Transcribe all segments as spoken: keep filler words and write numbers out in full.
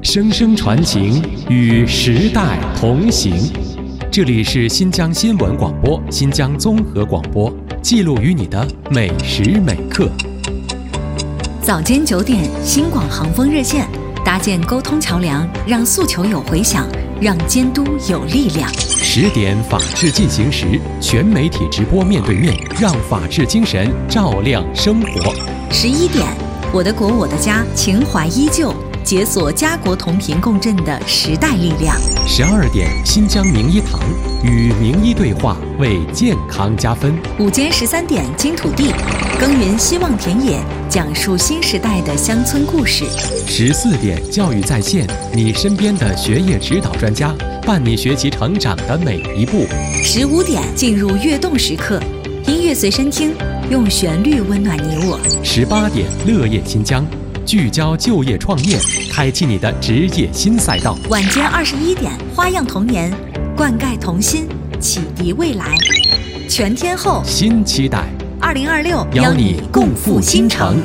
声声传情，与时代同行。这里是新疆新闻广播、新疆综合广播，记录于你的每时每刻。 早间九点，新广航风热线搭建沟通桥梁，让诉求有回响，让监督有力量。 十点，法治进行时，全媒体直播面对面，让法治精神照亮生活。 十一点，我的国我的家，情怀依旧，解锁家国同频共振的时代力量。 十二点，新疆名医堂与名医对话，为健康加分。 午间十三点，金土地耕耘希望田野，讲述新时代的乡村故事。 十四点，教育在线，你身边的学业指导专家，伴你学习成长的每一步。 十五点，进入跃动时刻，音乐随身听，用旋律温暖你我。 十八点，乐业新疆，聚焦就业创业，开启你的职业新赛道。 晚间二十一点，花样童年，灌溉童心，启迪未来。全天候新期待， 二零二六邀你共赴新城。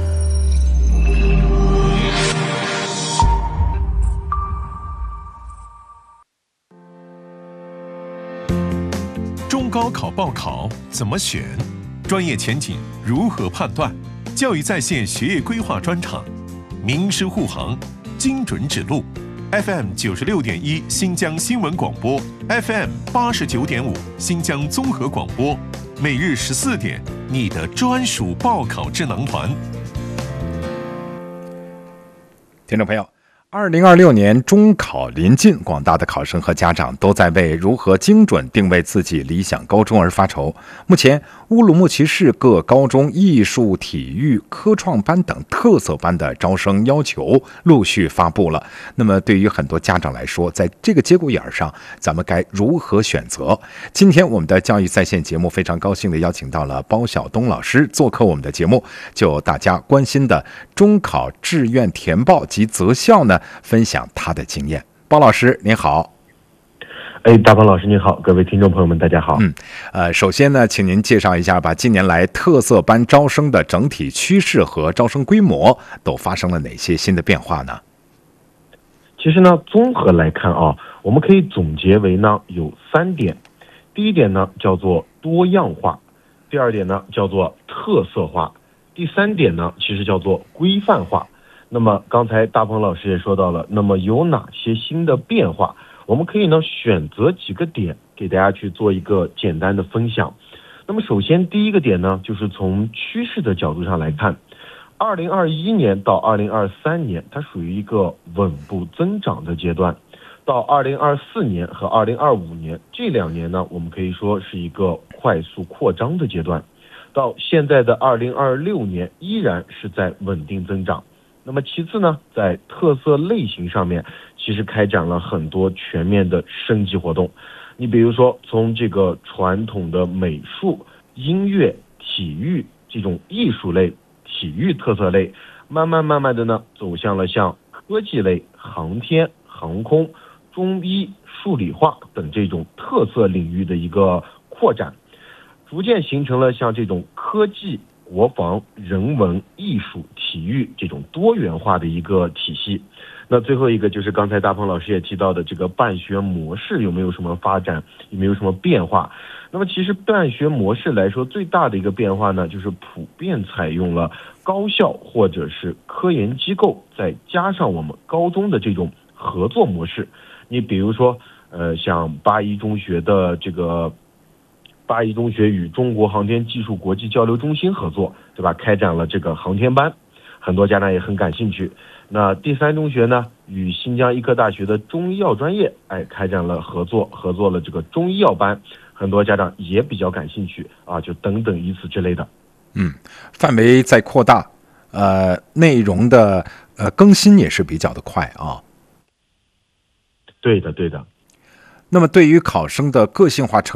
中高考报考怎么选？专业前景如何判断？教育在线学业规划专场，名师护航，精准指路。F M 九十六点一新疆新闻广播 ，F M 八十九点五新疆综合广播，每日十四点，你的专属报考智囊团。 听众朋友，二零二六年中考临近，广大的考生和家长都在为如何精准定位自己理想高中而发愁。目前，乌鲁木齐市各高中艺术、体育、科创班等特色班的招生要求陆续发布了。那么，对于很多家长来说，在这个节骨眼上，咱们该如何选择？今天我们的教育在线节目非常高兴地邀请到了包晓东老师做客我们的节目，就大家关心的中考志愿填报及择校呢，分享他的经验。包老师您好。 哎，大鹏老师您好，各位听众朋友们大家好。 嗯，呃，首先呢，请您介绍一下吧，近年来特色班招生的整体趋势和招生规模都发生了哪些新的变化呢？ 其实呢，综合来看啊，我们可以总结为呢有三点。第一点呢叫做多样化，第二点呢叫做特色化，第三点呢其实叫做规范化。那么刚才大鹏老师也说到了，那么有哪些新的变化？我们可以呢选择几个点给大家去做一个简单的分享。那么首先第一个点呢，就是从趋势的角度上来看，二零二一年到二零二三年它属于一个稳步增长的阶段，到二零二四年和二零二五年这两年呢，我们可以说是一个快速扩张的阶段，到现在的二零二六年依然是在稳定增长。那么其次呢，在特色类型上面，其实开展了很多全面的升级活动。你比如说，从这个传统的美术、音乐、体育这种艺术类、体育特色类，慢慢慢慢的呢，走向了像科技类、航天、航空、中医、数理化等这种特色领域的一个扩展，逐渐形成了像这种科技、国防、人文、艺术、体育这种多元化的一个体系。那最后一个就是刚才大鹏老师也提到的这个办学模式有没有什么发展，有没有什么变化？那么其实办学模式来说，最大的一个变化呢，就是普遍采用了高校或者是科研机构，再加上我们高中的这种合作模式。你比如说，呃，像八一中学的这个。八一中学与中国航天技术国际交流中心合作，对吧？开展了这个航天班，很多家长也很感兴趣。那第三中学呢，与新疆医科大学的中医药专业，哎，开展了合作，合作了这个中医药班，很多家长也比较感兴趣啊，就等等以此之类的。 嗯，范围在扩大，呃，内容的呃更新也是比较的快啊。 对的，对的。 那么对于考生的个性化成